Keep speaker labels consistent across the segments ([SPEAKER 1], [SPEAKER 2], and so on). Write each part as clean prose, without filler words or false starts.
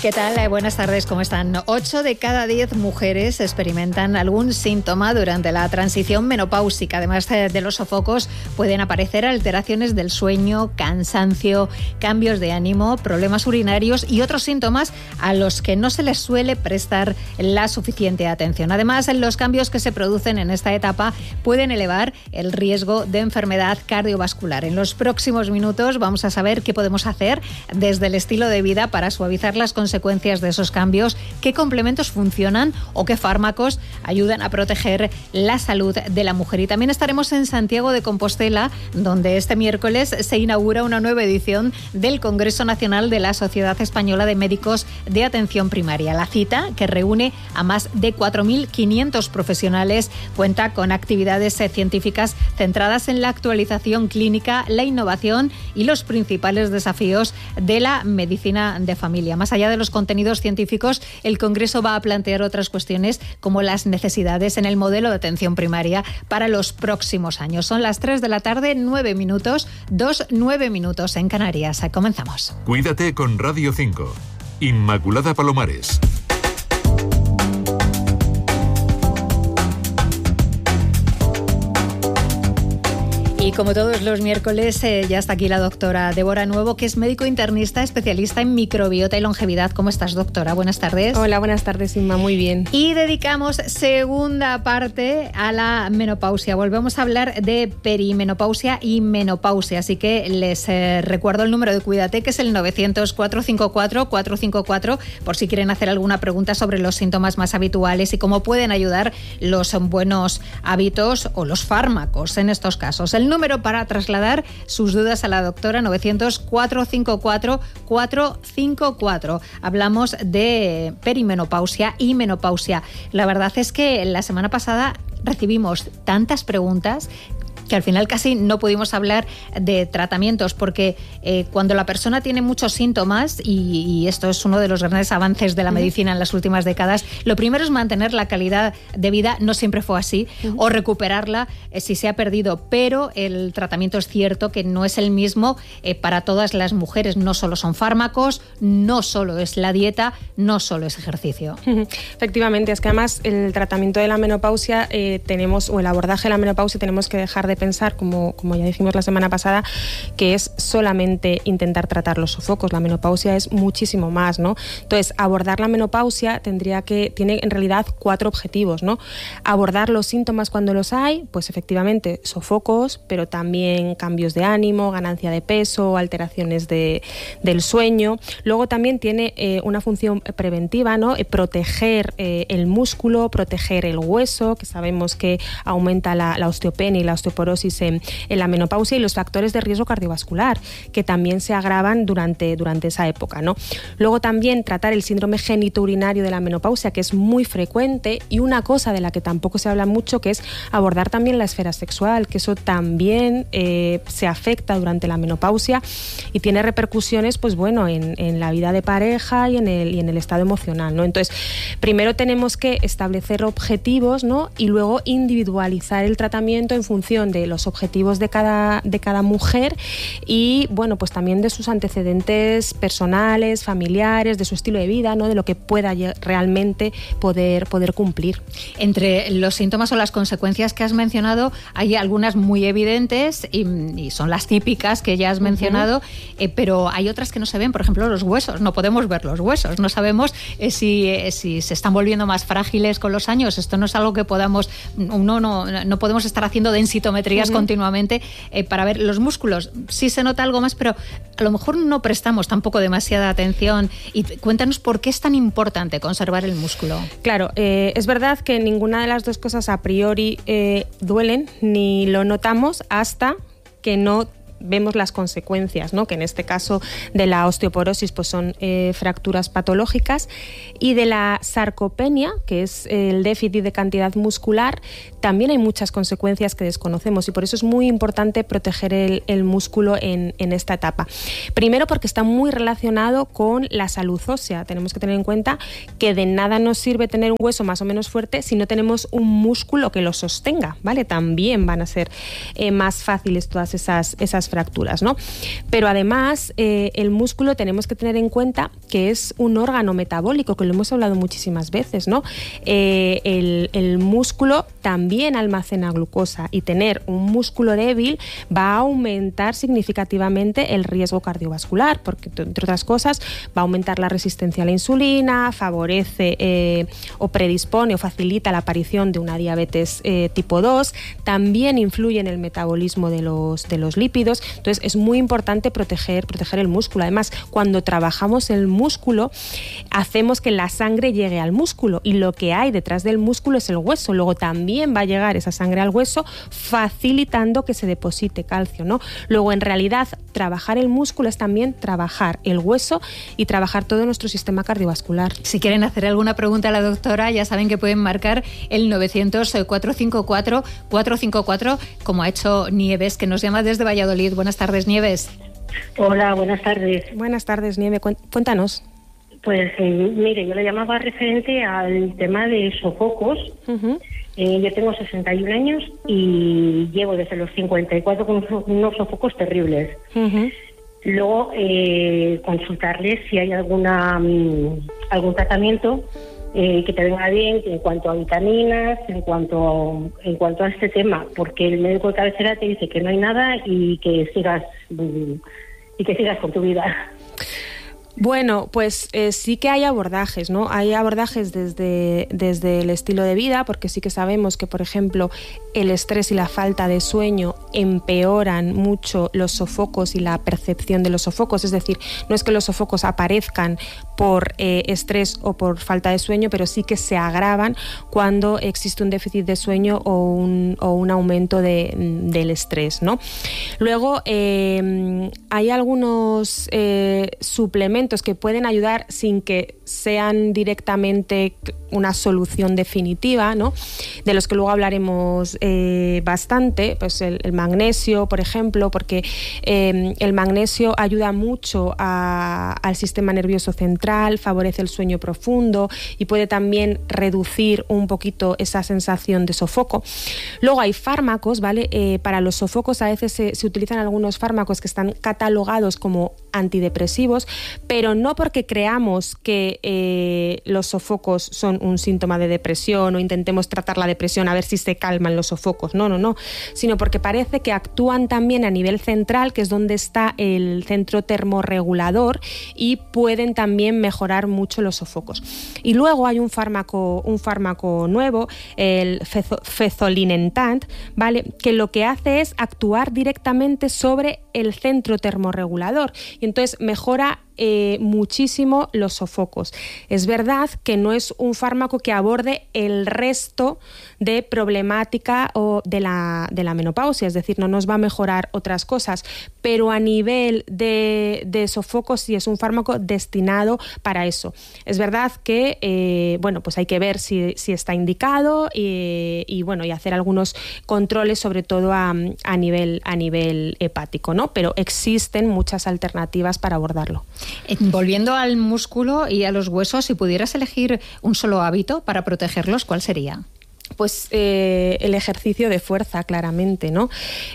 [SPEAKER 1] ¿Qué tal? Buenas tardes, ¿cómo están? 8 de cada 10 mujeres experimentan algún síntoma durante la transición menopáusica. Además de los sofocos, pueden aparecer alteraciones del sueño, cansancio, cambios de ánimo, problemas urinarios y otros síntomas a los que no se les suele prestar la suficiente atención. Además, los cambios que se producen en esta etapa pueden elevar el riesgo de enfermedad cardiovascular. En los próximos minutos vamos a saber qué podemos hacer desde el estilo de vida para suavizar las consecuencias de esos cambios, qué complementos funcionan o qué fármacos ayudan a proteger la salud de la mujer. Y también estaremos en Santiago de Compostela, donde este miércoles se inaugura una nueva edición del Congreso Nacional de la Sociedad Española de Médicos de Atención Primaria. La cita, que reúne a más de 4.500 profesionales, cuenta con actividades científicas centradas en la actualización clínica, la innovación y los principales desafíos de la medicina de familia. Más allá de los contenidos científicos, el Congreso va a plantear otras cuestiones como las necesidades en el modelo de atención primaria para los próximos años. Son las 3 de la tarde, 9 minutos, 9 minutos en Canarias. Comenzamos.
[SPEAKER 2] Cuídate con Radio 5. Inmaculada Palomares.
[SPEAKER 1] Y como todos los miércoles, ya está aquí la doctora Débora Nuevo, que es médico internista, especialista en microbiota y longevidad. ¿Cómo estás, doctora? Buenas tardes.
[SPEAKER 3] Hola, buenas tardes, Inma. Muy bien.
[SPEAKER 1] Y dedicamos segunda parte a la menopausia. Volvemos a hablar de perimenopausia y menopausia. Así que les recuerdo el número de Cuídate, que es el 900-454-454, por si quieren hacer alguna pregunta sobre los síntomas más habituales y cómo pueden ayudar los buenos hábitos o los fármacos en estos casos. El número para trasladar sus dudas a la doctora, 900-454-454. Hablamos de perimenopausia y menopausia. La verdad es que la semana pasada recibimos tantas preguntas que al final casi no pudimos hablar de tratamientos, porque cuando la persona tiene muchos síntomas, y esto es uno de los grandes avances de la medicina en las últimas décadas, lo primero es mantener la calidad de vida. No siempre fue así, o recuperarla si se ha perdido, pero el tratamiento es cierto que no es el mismo para todas las mujeres. No solo son fármacos, no solo es la dieta, no solo es ejercicio.
[SPEAKER 3] Efectivamente, es que además el tratamiento de la menopausia o el abordaje de la menopausia tenemos que dejar de pensar, como ya dijimos la semana pasada, que es solamente intentar tratar los sofocos. La menopausia es muchísimo más, ¿no? Entonces, abordar la menopausia tiene en realidad 4 objetivos, ¿no? Abordar los síntomas cuando los hay, pues efectivamente sofocos, pero también cambios de ánimo, ganancia de peso, alteraciones del sueño. Luego también tiene una función preventiva, ¿no? Proteger el músculo, proteger el hueso, que sabemos que aumenta la osteopenia y la osteoporosis en la menopausia, y los factores de riesgo cardiovascular, que también se agravan durante esa época, ¿no? Luego también tratar el síndrome genitourinario de la menopausia, que es muy frecuente, y una cosa de la que tampoco se habla mucho, que es abordar también la esfera sexual, que eso también se afecta durante la menopausia y tiene repercusiones, pues bueno, en la vida de pareja y en el estado emocional, ¿no? Entonces, primero tenemos que establecer objetivos, ¿no? Y luego individualizar el tratamiento en función de los objetivos de cada mujer y, bueno, pues también de sus antecedentes personales, familiares, de su estilo de vida, ¿no? De lo que pueda realmente poder cumplir.
[SPEAKER 1] Entre los síntomas o las consecuencias que has mencionado, hay algunas muy evidentes y son las típicas que ya has mencionado, pero hay otras que no se ven. Por ejemplo, los huesos. No podemos ver los huesos. No sabemos si se están volviendo más frágiles con los años. Esto no es algo que podamos... No podemos estar haciendo densitometría continuamente para ver los músculos. Sí se nota algo más, pero a lo mejor no prestamos tampoco demasiada atención. Y cuéntanos por qué es tan importante conservar el músculo.
[SPEAKER 3] Claro, es verdad que ninguna de las dos cosas a priori duelen, ni lo notamos hasta que no vemos las consecuencias, ¿no? Que en este caso de la osteoporosis pues son fracturas patológicas, y de la sarcopenia, que es el déficit de cantidad muscular, también hay muchas consecuencias que desconocemos, y por eso es muy importante proteger el músculo en esta etapa. Primero, porque está muy relacionado con la salud ósea. Tenemos que tener en cuenta que de nada nos sirve tener un hueso más o menos fuerte si no tenemos un músculo que lo sostenga, ¿vale? También van a ser más fáciles todas esas fracturas, ¿no? Pero además, el músculo tenemos que tener en cuenta que es un órgano metabólico, que lo hemos hablado muchísimas veces, ¿no? El músculo también almacena glucosa, y tener un músculo débil va a aumentar significativamente el riesgo cardiovascular, porque entre otras cosas va a aumentar la resistencia a la insulina, favorece o predispone o facilita la aparición de una diabetes tipo 2, también influye en el metabolismo de los lípidos. Entonces es muy importante proteger el músculo. Además, cuando trabajamos el músculo, hacemos que la sangre llegue al músculo, y lo que hay detrás del músculo es el hueso. Luego también va a llegar esa sangre al hueso, facilitando que se deposite calcio, ¿no? Luego, en realidad, trabajar el músculo es también trabajar el hueso y trabajar todo nuestro sistema cardiovascular.
[SPEAKER 1] Si quieren hacer alguna pregunta a la doctora, ya saben que pueden marcar el 900-454-454, como ha hecho Nieves, que nos llama desde Valladolid. Buenas tardes, Nieves.
[SPEAKER 4] Hola, buenas tardes.
[SPEAKER 3] Buenas tardes, Nieves. Cuéntanos.
[SPEAKER 4] Pues mire, yo le llamaba referente al tema de sofocos.
[SPEAKER 3] Uh-huh.
[SPEAKER 4] Yo tengo 61 años y llevo desde los 54 con unos sofocos terribles.
[SPEAKER 3] Uh-huh.
[SPEAKER 4] Luego, consultarles si hay algún tratamiento que te venga bien en cuanto a vitaminas, en cuanto a este tema, porque el médico de cabecera te dice que no hay nada y que sigas con tu vida.
[SPEAKER 3] Bueno, pues sí que hay abordajes, ¿no? Hay abordajes desde el estilo de vida, porque sí que sabemos que, por ejemplo, el estrés y la falta de sueño empeoran mucho los sofocos y la percepción de los sofocos. Es decir, no es que los sofocos aparezcan por estrés o por falta de sueño, pero sí que se agravan cuando existe un déficit de sueño o un aumento del estrés, ¿no? Luego, hay algunos suplementos que pueden ayudar sin que sean directamente una solución definitiva, ¿no? De los que luego hablaremos bastante, pues el magnesio, por ejemplo, porque el magnesio ayuda mucho al sistema nervioso central, favorece el sueño profundo y puede también reducir un poquito esa sensación de sofoco. Luego hay fármacos, ¿vale? Para los sofocos a veces se utilizan algunos fármacos que están catalogados como antidepresivos, pero no porque creamos que los sofocos son un síntoma de depresión o intentemos tratar la depresión a ver si se calman los sofocos, no, sino porque parece que actúan también a nivel central, que es donde está el centro termorregulador, y pueden también mejorar mucho los sofocos. Y luego hay un fármaco nuevo, el fezolinetant, ¿vale? Que lo que hace es actuar directamente sobre el centro termorregulador y entonces mejora muchísimo los sofocos. Es verdad que no es un fármaco que aborde el resto de problemática o de la menopausia, es decir, no nos va a mejorar otras cosas, pero a nivel de sofocos sí es un fármaco destinado para eso. Es verdad que pues hay que ver si está indicado y hacer algunos controles, sobre todo a nivel hepático, ¿no? Pero existen muchas alternativas para abordarlo.
[SPEAKER 1] Volviendo al músculo y a los huesos, si pudieras elegir un solo hábito para protegerlos, ¿cuál sería?
[SPEAKER 3] Pues el ejercicio de fuerza, claramente, ¿no?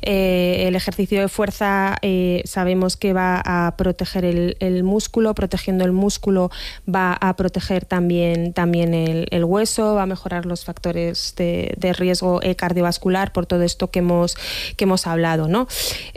[SPEAKER 3] El ejercicio de fuerza sabemos que va a proteger el músculo, protegiendo el músculo va a proteger también el hueso, va a mejorar los factores de riesgo cardiovascular por todo esto que hemos hablado, ¿no?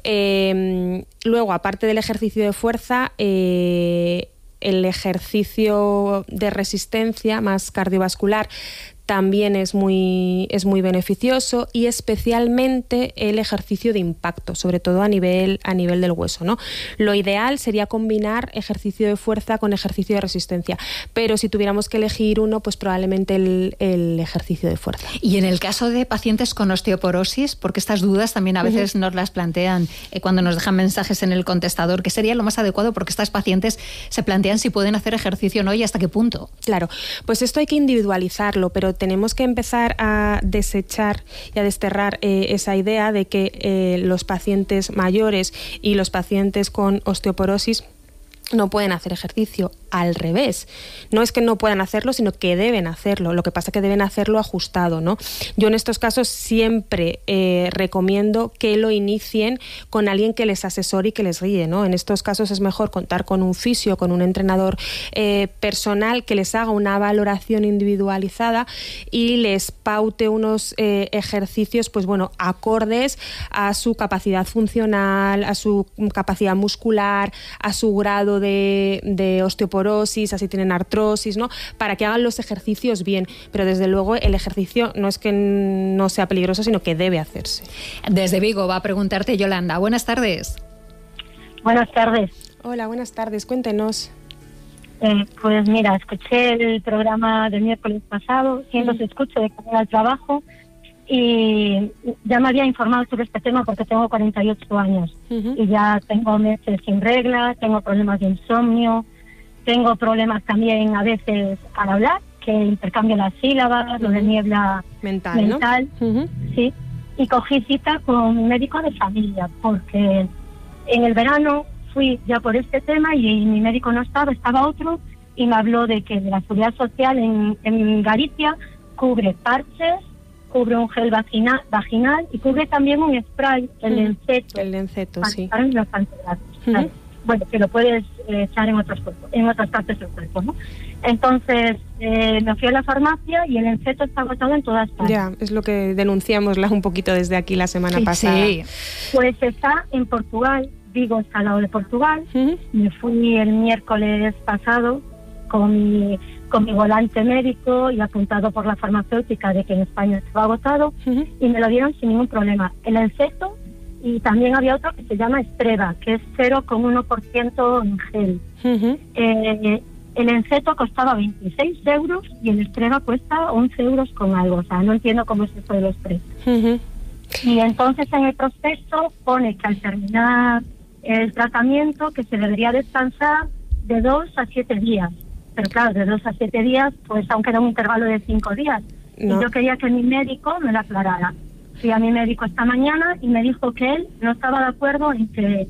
[SPEAKER 3] Luego, aparte del ejercicio de fuerza, el ejercicio de resistencia más cardiovascular también es muy beneficioso, y especialmente el ejercicio de impacto, sobre todo a nivel del hueso, ¿no? Lo ideal sería combinar ejercicio de fuerza con ejercicio de resistencia, pero si tuviéramos que elegir uno, pues probablemente el ejercicio de fuerza.
[SPEAKER 1] Y en el caso de pacientes con osteoporosis, porque estas dudas también a veces nos las plantean cuando nos dejan mensajes en el contestador, ¿qué sería lo más adecuado? Porque estas pacientes se plantean si pueden hacer ejercicio o no y hasta qué punto.
[SPEAKER 3] Claro, pues esto hay que individualizarlo, pero tenemos que empezar a desechar y a desterrar esa idea de que los pacientes mayores y los pacientes con osteoporosis no pueden hacer ejercicio. al revés. No es que no puedan hacerlo, sino que deben hacerlo. Lo que pasa es que deben hacerlo ajustado, ¿no? Yo en estos casos siempre recomiendo que lo inicien con alguien que les asesore y que les guíe, ¿no? En estos casos es mejor contar con un fisio, con un entrenador personal que les haga una valoración individualizada y les paute unos ejercicios, pues bueno, acordes a su capacidad funcional, a su capacidad muscular, a su grado de osteoporosis, así tienen artrosis, ¿no? Para que hagan los ejercicios bien. Pero desde luego el ejercicio no es que no sea peligroso, sino que debe hacerse.
[SPEAKER 1] Desde Vigo va a preguntarte Yolanda. Buenas tardes.
[SPEAKER 4] Buenas tardes.
[SPEAKER 3] Hola, buenas tardes. Cuéntenos.
[SPEAKER 4] Pues mira, escuché el programa del miércoles pasado, siempre os escucho de camino al trabajo y ya me había informado sobre este tema porque tengo 48 años y ya tengo meses sin reglas, tengo problemas de insomnio, tengo problemas también a veces al hablar, que intercambio las sílabas, lo de niebla mental, ¿no? Sí, y cogí cita con un médico de familia porque en el verano fui ya por este tema y mi médico no estaba otro y me habló de que la Seguridad Social en Galicia cubre parches, cubre un gel vaginal y cubre también un spray, el Lenceto,
[SPEAKER 3] sí.
[SPEAKER 4] Para los antibióticos. Bueno, que lo puedes echar en otras partes del cuerpo, ¿no? Entonces me fui a la farmacia y el Lenceto está agotado en todas partes.
[SPEAKER 3] Ya, es lo que denunciamos un poquito desde aquí la semana pasada.
[SPEAKER 1] Sí.
[SPEAKER 4] Pues está en Portugal. Vigo está al lado de Portugal. Me fui el miércoles pasado con mi volante médico y apuntado por la farmacéutica de que en España estaba agotado y me lo dieron sin ningún problema. El Lenceto, y también había otro que se llama Streva, que es 0,1% en gel. El Lenceto costaba 26 euros y el Streva cuesta 11 euros con algo. O sea, no entiendo cómo es esto de los precios. Y entonces en el prospecto pone que al terminar el tratamiento que se debería descansar de 2 a 7 días. Pero claro, de 2 a 7 días, pues aún queda un intervalo de 5 días. No. Y yo quería que mi médico me lo aclarara. Fui a mi médico esta mañana y me dijo que él no estaba de acuerdo en que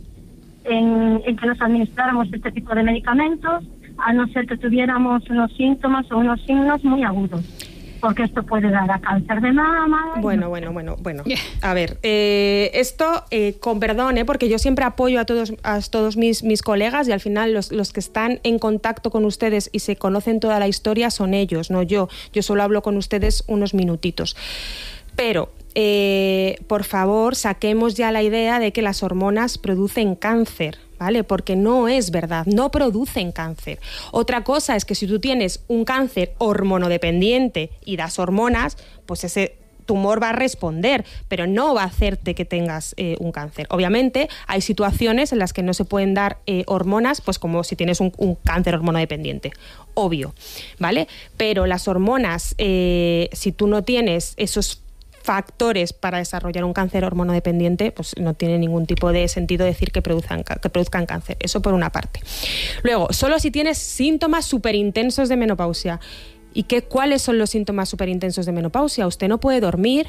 [SPEAKER 4] nos administráramos este tipo de medicamentos, a no ser que tuviéramos unos síntomas o unos signos muy agudos. Porque esto puede dar a cáncer de mama.
[SPEAKER 3] Bueno. A ver, esto, con perdón, porque yo siempre apoyo a todos mis colegas y al final los que están en contacto con ustedes y se conocen toda la historia son ellos, no yo. Yo solo hablo con ustedes unos minutitos. Pero, por favor, saquemos ya la idea de que las hormonas producen cáncer, ¿vale? Porque no es verdad, no producen cáncer. Otra cosa es que si tú tienes un cáncer hormonodependiente y das hormonas, pues ese tumor va a responder, pero no va a hacerte que tengas un cáncer. Obviamente hay situaciones en las que no se pueden dar hormonas, pues como si tienes un cáncer hormonodependiente, obvio, ¿vale? Pero las hormonas, si tú no tienes esos factores para desarrollar un cáncer hormonodependiente, pues no tiene ningún tipo de sentido decir que produzcan cáncer. Eso por una parte. Luego, solo si tienes síntomas superintensos de menopausia. ¿Y cuáles son los síntomas superintensos de menopausia? Usted no puede dormir,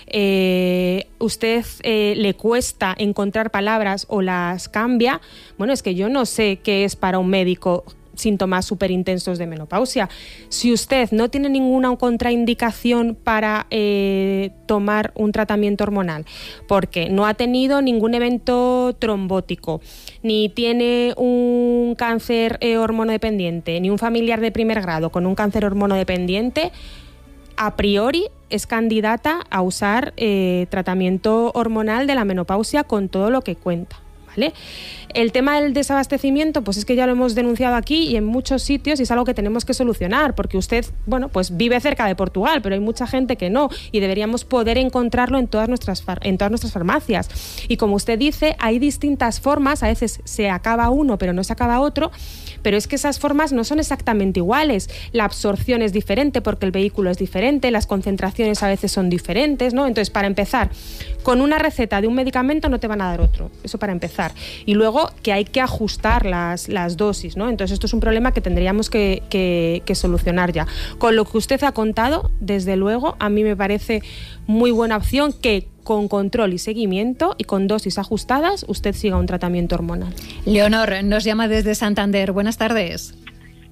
[SPEAKER 3] usted le cuesta encontrar palabras o las cambia. Bueno, es que yo no sé qué es para un médico síntomas superintensos de menopausia. Si usted no tiene ninguna contraindicación para tomar un tratamiento hormonal, porque no ha tenido ningún evento trombótico, ni tiene un cáncer hormonodependiente, ni un familiar de primer grado con un cáncer hormonodependiente, a priori es candidata a usar tratamiento hormonal de la menopausia con todo lo que cuenta. ¿Vale? El tema del desabastecimiento, pues es que ya lo hemos denunciado aquí y en muchos sitios y es algo que tenemos que solucionar, porque usted, bueno, pues vive cerca de Portugal, pero hay mucha gente que no y deberíamos poder encontrarlo en todas nuestras farmacias. Y como usted dice, hay distintas formas, a veces se acaba uno pero no se acaba otro, pero es que esas formas no son exactamente iguales. La absorción es diferente porque el vehículo es diferente, las concentraciones a veces son diferentes, ¿no? Entonces, para empezar, con una receta de un medicamento no te van a dar otro, eso para empezar. Y luego que hay que ajustar las dosis, ¿no? Entonces esto es un problema que tendríamos que solucionar ya. Con lo que usted ha contado, desde luego, a mí me parece muy buena opción que con control y seguimiento y con dosis ajustadas usted siga un tratamiento hormonal.
[SPEAKER 1] Leonor nos llama desde Santander. Buenas tardes.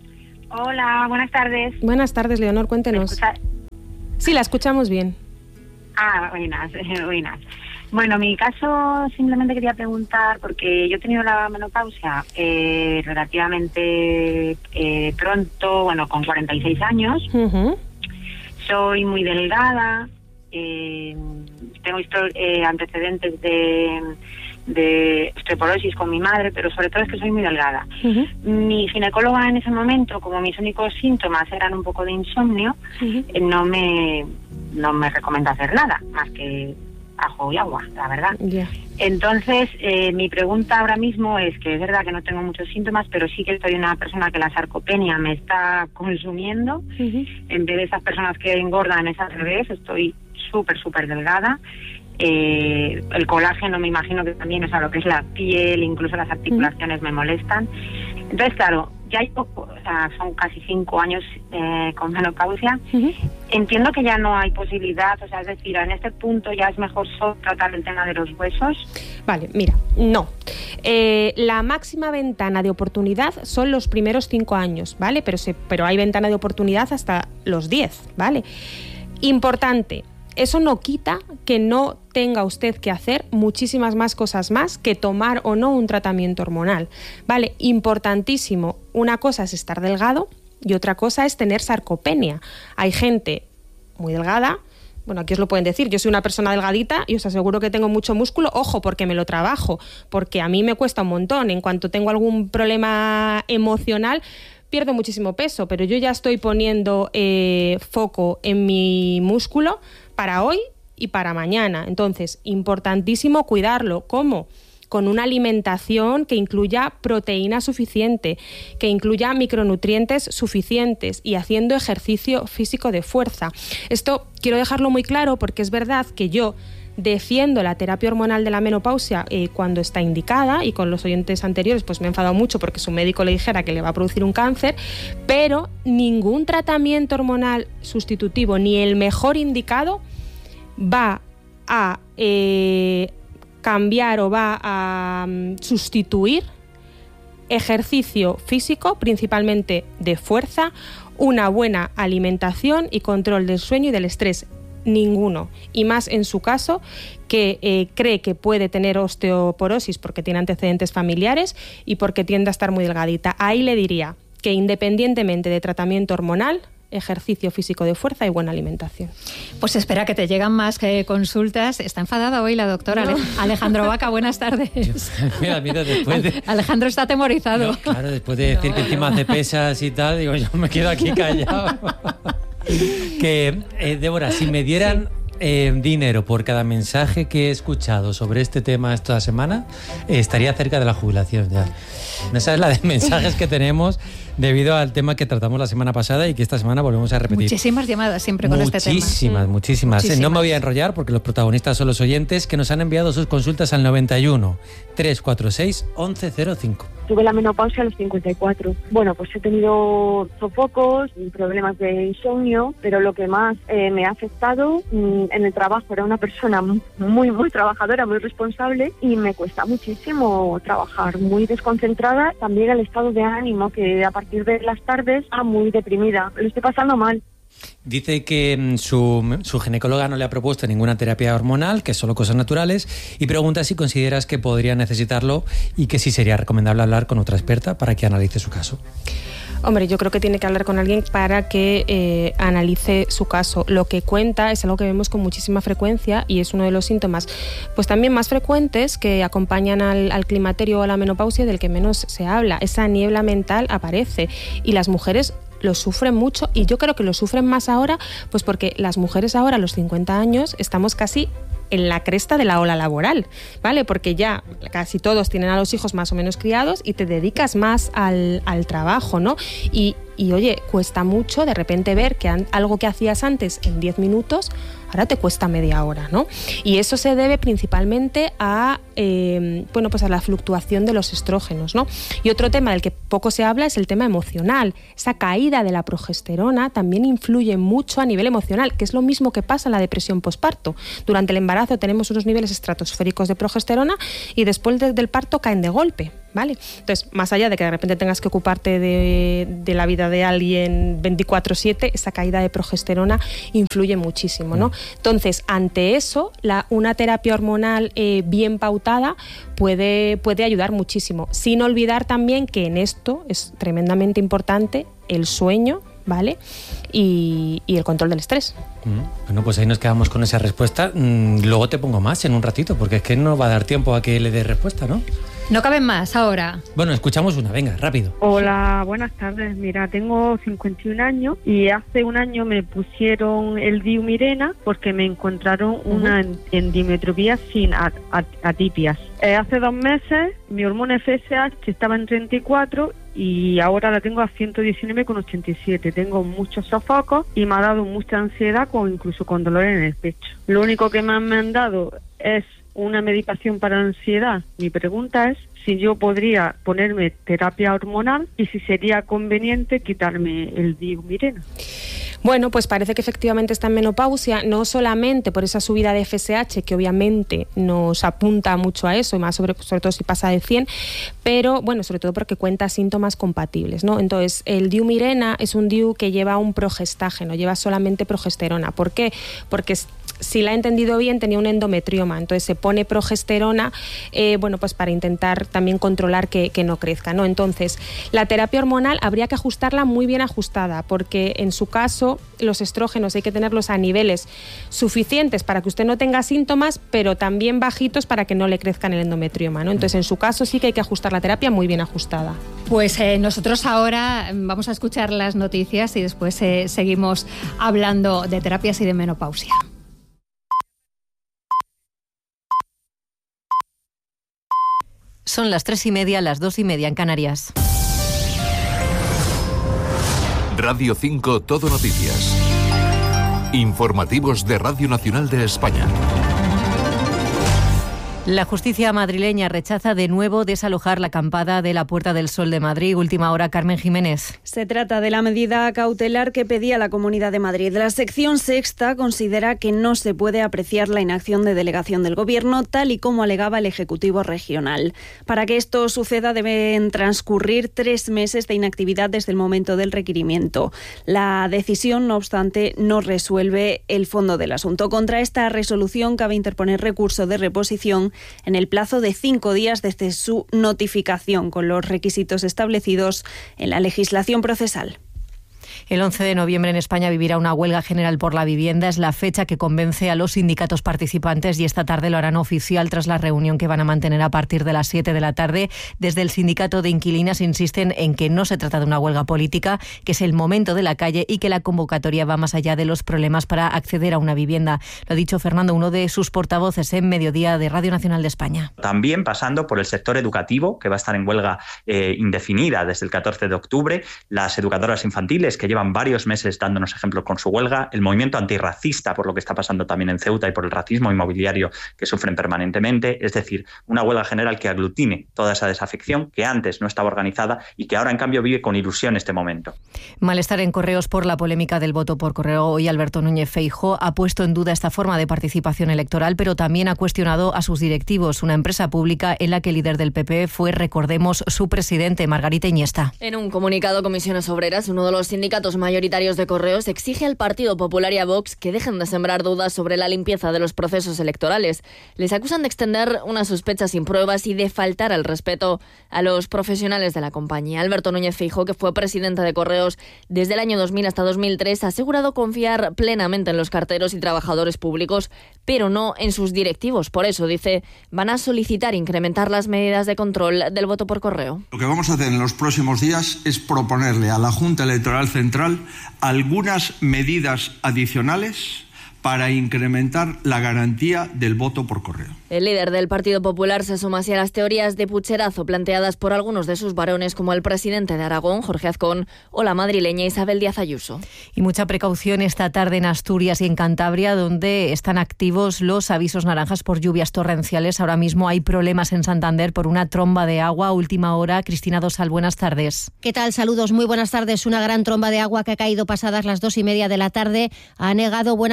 [SPEAKER 5] Hola, buenas tardes.
[SPEAKER 3] Buenas tardes, Leonor, cuéntenos. Sí, la escuchamos bien.
[SPEAKER 5] Buenas. Bueno, mi caso simplemente quería preguntar, porque yo he tenido la menopausia relativamente pronto, bueno, con 46 años.
[SPEAKER 3] Uh-huh.
[SPEAKER 5] Soy muy delgada, tengo antecedentes de osteoporosis con mi madre, pero sobre todo es que soy muy delgada.
[SPEAKER 3] Uh-huh.
[SPEAKER 5] Mi ginecóloga en ese momento, como mis únicos síntomas eran un poco de insomnio,
[SPEAKER 3] uh-huh,
[SPEAKER 5] no me recomienda hacer nada, más que ajo y agua, la verdad.
[SPEAKER 3] Yeah.
[SPEAKER 5] Entonces, mi pregunta ahora mismo es que es verdad que no tengo muchos síntomas, pero sí que soy una persona que la sarcopenia me está consumiendo.
[SPEAKER 3] Uh-huh.
[SPEAKER 5] En vez de esas personas que engordan, es al revés, estoy súper delgada. El colágeno me imagino que también, o sea, lo que es la piel, incluso las articulaciones me molestan. Entonces, claro, ya hay poco, o sea, son casi 5 años con menopausia.
[SPEAKER 3] Uh-huh.
[SPEAKER 5] Entiendo que ya no hay posibilidad, o sea, es decir, en este punto ya es mejor solo tratar el tema de los huesos.
[SPEAKER 3] Vale, mira, no. La máxima ventana de oportunidad son los primeros 5 años, ¿vale? Pero hay ventana de oportunidad hasta los 10, ¿vale? Importante. Eso no quita que no tenga usted que hacer muchísimas más cosas más que tomar o no un tratamiento hormonal, ¿vale? Importantísimo, una cosa es estar delgado y otra cosa es tener sarcopenia. Hay gente muy delgada, bueno, aquí os lo pueden decir, yo soy una persona delgadita y os aseguro que tengo mucho músculo, ojo, porque me lo trabajo, porque a mí me cuesta un montón, en cuanto tengo algún problema emocional, pierdo muchísimo peso, pero yo ya estoy poniendo foco en mi músculo para hoy y para mañana. Entonces, importantísimo cuidarlo. ¿Cómo? Con una alimentación que incluya proteína suficiente, que incluya micronutrientes suficientes y haciendo ejercicio físico de fuerza. Esto quiero dejarlo muy claro porque es verdad que yo defiendo la terapia hormonal de la menopausia cuando está indicada, y con los oyentes anteriores pues me he enfadado mucho porque su médico le dijera que le va a producir un cáncer, pero ningún tratamiento hormonal sustitutivo, ni el mejor indicado, va a cambiar o va a sustituir ejercicio físico, principalmente de fuerza, una buena alimentación y control del sueño y del estrés. Ninguno, y más en su caso, que cree que puede tener osteoporosis porque tiene antecedentes familiares y porque tiende a estar muy delgadita. Ahí le diría que independientemente de tratamiento hormonal, ejercicio físico de fuerza y buena alimentación.
[SPEAKER 1] Pues espera, que te llegan más consultas. Está enfadada hoy la doctora Alejandro Vaca. Buenas tardes.
[SPEAKER 6] Mira, después de...
[SPEAKER 1] Alejandro está atemorizado.
[SPEAKER 6] No, claro, después de decir que encima hace pesas y tal, digo, yo me quedo aquí callado. Que, Débora, si me dieran dinero por cada mensaje que he escuchado sobre este tema esta semana, estaría cerca de la jubilación ya. No sabes la de mensajes que tenemos debido al tema que tratamos la semana pasada y que esta semana volvemos a repetir.
[SPEAKER 1] Muchísimas llamadas siempre con este tema.
[SPEAKER 6] Muchísimas. No me voy a enrollar porque los protagonistas son los oyentes que nos han enviado sus consultas al 91 346 1105.
[SPEAKER 7] Tuve la menopausia a los 54. Bueno, pues he tenido sofocos, problemas de insomnio, pero lo que más me ha afectado en el trabajo, era una persona muy trabajadora, muy responsable, y me cuesta muchísimo trabajar, muy desconcentrada. También el estado de ánimo, que a partir de las tardes está muy deprimida. Lo estoy pasando mal.
[SPEAKER 6] Dice que su ginecóloga no le ha propuesto ninguna terapia hormonal, que es solo cosas naturales, y pregunta si consideras que podría necesitarlo y que sí sería recomendable hablar con otra experta para que analice su caso.
[SPEAKER 3] Hombre, yo creo que tiene que hablar con alguien para que analice su caso. Lo que cuenta es algo que vemos con muchísima frecuencia y es uno de los síntomas pues también más frecuentes que acompañan al climaterio o a la menopausia, del que menos se habla. Esa niebla mental aparece y las mujeres lo sufren mucho, y yo creo que lo sufren más ahora pues porque las mujeres ahora a los 50 años estamos casi en la cresta de la ola laboral, ¿vale? Porque ya casi todos tienen a los hijos más o menos criados y te dedicas más al trabajo, ¿no? Y oye, cuesta mucho de repente ver que algo que hacías antes en 10 minutos, ahora te cuesta media hora, ¿no? Y eso se debe principalmente a pues a la fluctuación de los estrógenos, ¿no? Y otro tema del que poco se habla es el tema emocional. Esa caída de la progesterona también influye mucho a nivel emocional, que es lo mismo que pasa en la depresión posparto. Durante el embarazo tenemos unos niveles estratosféricos de progesterona y después del parto caen de golpe, ¿vale? Entonces, más allá de que de repente tengas que ocuparte de la vida de alguien 24/7, esa caída de progesterona influye muchísimo, ¿no? Entonces, ante eso, una terapia hormonal bien pautada puede ayudar muchísimo, sin olvidar también que en esto es tremendamente importante el sueño, ¿vale? Y el control del estrés.
[SPEAKER 6] Bueno, pues ahí nos quedamos con esa respuesta. Luego te pongo más en un ratito, porque es que no va a dar tiempo a que le dé respuesta, ¿no?
[SPEAKER 1] No caben más ahora.
[SPEAKER 6] Bueno, escuchamos una, venga, rápido.
[SPEAKER 7] Hola, buenas tardes. Mira, tengo 51 años y hace un año me pusieron el Diumirena porque me encontraron una endometropía sin atipias. Hace 2 meses mi hormona FSH estaba en 34 y ahora la tengo a 119,87. Tengo muchos sofocos y me ha dado mucha ansiedad, incluso con dolor en el pecho. Lo único que me han dado es una medicación para ansiedad. Mi pregunta es si yo podría ponerme terapia hormonal y si sería conveniente quitarme el Diumirena.
[SPEAKER 3] Bueno, pues parece que efectivamente está en menopausia, no solamente por esa subida de FSH, que obviamente nos apunta mucho a eso, y más sobre todo si pasa de 100, pero bueno, sobre todo porque cuenta síntomas compatibles, ¿no? Entonces, el Diumirena es un DIU que lleva un progestágeno, lleva solamente progesterona. ¿Por qué? Porque si la he entendido bien, tenía un endometrioma, entonces se pone progesterona, bueno, pues para intentar también controlar que no crezca, ¿no? Entonces, la terapia hormonal habría que ajustarla muy bien ajustada, porque en su caso los estrógenos hay que tenerlos a niveles suficientes para que usted no tenga síntomas, pero también bajitos para que no le crezcan el endometrioma, ¿no? Entonces, en su caso sí que hay que ajustar la terapia muy bien ajustada.
[SPEAKER 1] Pues nosotros ahora vamos a escuchar las noticias y después seguimos hablando de terapias y de menopausia.
[SPEAKER 8] Son las 3:30, las 2:30 en Canarias.
[SPEAKER 2] Radio 5 Todo Noticias. Informativos de Radio Nacional de España.
[SPEAKER 8] La justicia madrileña rechaza de nuevo desalojar la acampada de la Puerta del Sol de Madrid. Última hora, Carmen Jiménez.
[SPEAKER 9] Se trata de la medida cautelar que pedía la Comunidad de Madrid. La sección sexta considera que no se puede apreciar la inacción de delegación del Gobierno, tal y como alegaba el Ejecutivo regional. Para que esto suceda deben transcurrir 3 meses de inactividad desde el momento del requerimiento. La decisión, no obstante, no resuelve el fondo del asunto. Contra esta resolución cabe interponer recurso de reposición en el plazo de 5 días desde su notificación, con los requisitos establecidos en la legislación procesal.
[SPEAKER 8] El 11 de noviembre en España vivirá una huelga general por la vivienda. Es la fecha que convence a los sindicatos participantes y esta tarde lo harán oficial tras la reunión que van a mantener a partir de las 7 de la tarde. Desde el sindicato de inquilinas insisten en que no se trata de una huelga política, que es el momento de la calle y que la convocatoria va más allá de los problemas para acceder a una vivienda. Lo ha dicho Fernando, uno de sus portavoces en Mediodía de Radio Nacional de España.
[SPEAKER 10] También pasando por el sector educativo, que va a estar en huelga indefinida desde el 14 de octubre, las educadoras infantiles, que llevan varios meses dándonos ejemplos con su huelga, el movimiento antirracista por lo que está pasando también en Ceuta y por el racismo inmobiliario que sufren permanentemente, es decir, una huelga general que aglutine toda esa desafección que antes no estaba organizada y que ahora en cambio vive con ilusión este momento.
[SPEAKER 8] Malestar en Correos por la polémica del voto por correo. Hoy Alberto Núñez Feijóo ha puesto en duda esta forma de participación electoral, pero también ha cuestionado a sus directivos, una empresa pública en la que el líder del PP fue, recordemos, su presidente, Margarita Iniesta.
[SPEAKER 11] En un comunicado, Comisiones Obreras, uno de los sindicatos mayoritarios de Correos, exige al Partido Popular y a Vox que dejen de sembrar dudas sobre la limpieza de los procesos electorales. Les acusan de extender una sospecha sin pruebas y de faltar al respeto a los profesionales de la compañía. Alberto Núñez Feijóo, que fue presidente de Correos desde el año 2000 hasta 2003, ha asegurado confiar plenamente en los carteros y trabajadores públicos, pero no en sus directivos. Por eso, dice, van a solicitar incrementar las medidas de control del voto por correo.
[SPEAKER 12] Lo que vamos a hacer en los próximos días es proponerle a la Junta Electoral Central algunas medidas adicionales para incrementar la garantía del voto por correo.
[SPEAKER 11] El líder del Partido Popular se suma así a las teorías de pucherazo planteadas por algunos de sus varones, como el presidente de Aragón, Jorge Azcón, o la madrileña Isabel Díaz Ayuso.
[SPEAKER 8] Y mucha precaución esta tarde en Asturias y en Cantabria, donde están activos los avisos naranjas por lluvias torrenciales. Ahora mismo hay problemas en Santander por una tromba de agua. Última hora, Cristina Dosal, buenas tardes.
[SPEAKER 13] ¿Qué tal? Saludos, muy buenas tardes. Una gran tromba de agua que ha caído pasadas las 2:30 de la tarde ha anegado buena parte de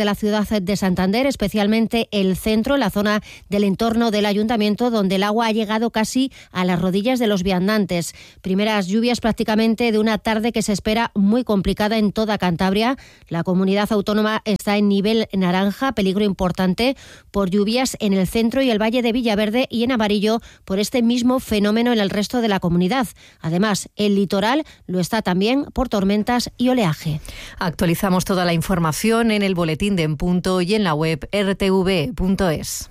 [SPEAKER 13] la ciudad de Santander, especialmente el centro, la zona del entorno del ayuntamiento, donde el agua ha llegado casi a las rodillas de los viandantes. Primeras lluvias prácticamente de una tarde que se espera muy complicada en toda Cantabria. La comunidad autónoma está en nivel naranja, peligro importante por lluvias en el centro y el valle de Villaverde, y en amarillo por este mismo fenómeno en el resto de la comunidad. Además, el litoral lo está también por tormentas y oleaje.
[SPEAKER 8] Actualizamos toda la información en el boletín de En Punto y en la web rtv.es.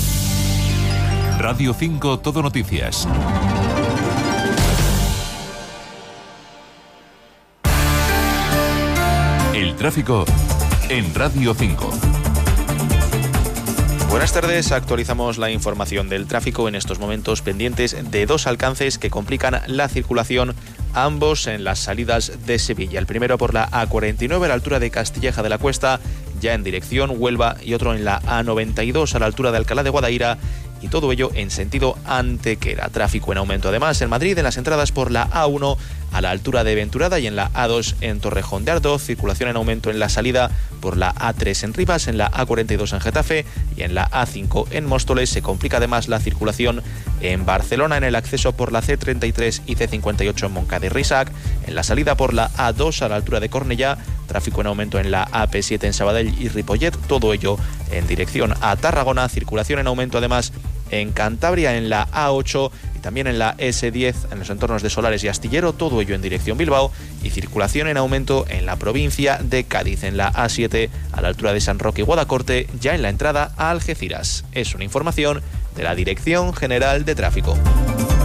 [SPEAKER 2] Radio 5 Todo Noticias. El tráfico en Radio 5.
[SPEAKER 14] Buenas tardes, actualizamos la información del tráfico en estos momentos pendientes de dos alcances que complican la circulación, ambos en las salidas de Sevilla. El primero por la A49 a la altura de Castilleja de la Cuesta, ya en dirección Huelva, y otro en la A92 a la altura de Alcalá de Guadaira, y todo ello en sentido Antequera. Tráfico en aumento además en Madrid en las entradas por la A1 a la altura de Venturada y en la A2 en Torrejón de Ardoz. Circulación en aumento en la salida por la A3 en Rivas, en la A42 en Getafe y en la A5 en Móstoles. Se complica además la circulación en Barcelona en el acceso por la C33 y C58 en Moncada y Risac. En la salida por la A2 a la altura de Cornellá. Tráfico en aumento en la AP7 en Sabadell y Ripollet. Todo ello en dirección a Tarragona. Circulación en aumento además en Cantabria en la A8 y también en la S10 en los entornos de Solares y Astillero, todo ello en dirección Bilbao, y circulación en aumento en la provincia de Cádiz en la A7 a la altura de San Roque y Guadacorte, ya en la entrada a Algeciras. Es una información de la Dirección General de Tráfico.